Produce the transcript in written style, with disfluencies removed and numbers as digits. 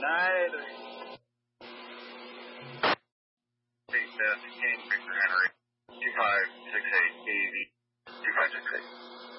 983. Big King Victor Henry, 2568 AV, 2568.